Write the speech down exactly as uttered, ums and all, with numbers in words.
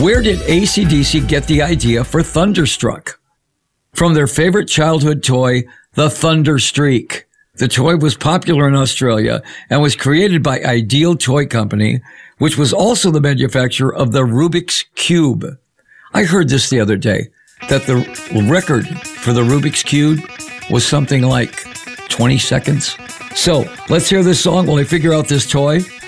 Where did A C D C get the idea for Thunderstruck? From their favorite childhood toy, the Thunder Streak. The toy was popular in Australia and was created by Ideal Toy Company, which was also the manufacturer of the Rubik's Cube. I heard this the other day, that the record for the Rubik's Cube was something like twenty seconds. So let's hear this song while I figure out this toy.